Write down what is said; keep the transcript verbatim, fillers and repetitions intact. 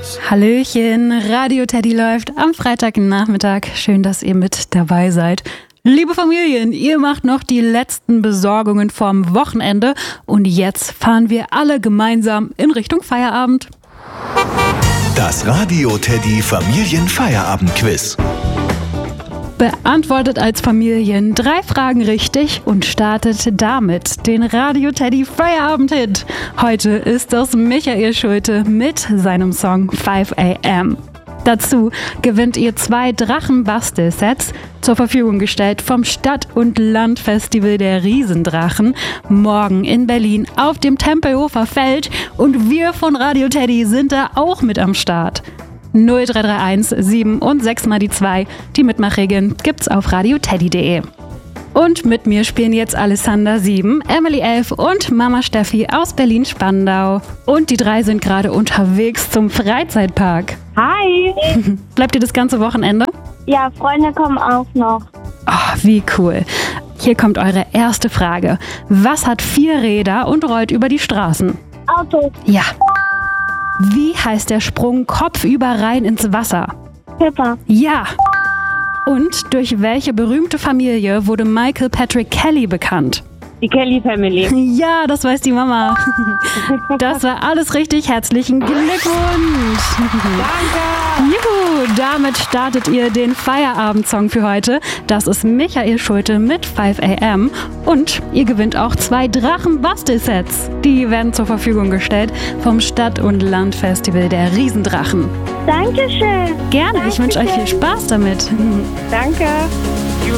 Quiz. Hallöchen, Radio Teddy läuft am Freitagnachmittag. Schön, dass ihr mit dabei seid. Liebe Familien, ihr macht noch die letzten Besorgungen vorm Wochenende und jetzt fahren wir alle gemeinsam in Richtung Feierabend. Das Radio Teddy Familienfeierabend-Quiz. Beantwortet als Familien drei Fragen richtig und startet damit den Radio Teddy Feierabend-Hit. Heute ist das Michael Schulte mit seinem Song five a m. Dazu gewinnt ihr zwei Drachen-Bastel-Sets, zur Verfügung gestellt vom Stadt- und Landfestival der Riesendrachen, morgen in Berlin auf dem Tempelhofer Feld, und wir von Radio Teddy sind da auch mit am Start. null drei drei eins sieben und sechs mal die zwei. Die Mitmachregeln gibt's auf radioteddy punkt de. Und mit mir spielen jetzt Alessandra sieben, Emily elf und Mama Steffi aus Berlin-Spandau. Und die drei sind gerade unterwegs zum Freizeitpark. Hi! Bleibt ihr das ganze Wochenende? Ja, Freunde kommen auch noch. Oh, wie cool. Hier kommt eure erste Frage. Was hat vier Räder und rollt über die Straßen? Auto. Ja. Wie heißt der Sprung kopfüber rein ins Wasser? Pippa. Ja. Und durch welche berühmte Familie wurde Michael Patrick Kelly bekannt? Die Kelly Family. Ja, das weiß die Mama. Das war alles richtig. Herzlichen Glückwunsch. Danke. Juhu, damit startet ihr den Feierabendsong für heute. Das ist Michael Schulte mit five a m. Und ihr gewinnt auch zwei Drachen-Bastel-Sets. Die werden zur Verfügung gestellt vom Stadt- und Landfestival der Riesendrachen. Dankeschön. Gerne, ich wünsche euch viel Spaß damit. Danke.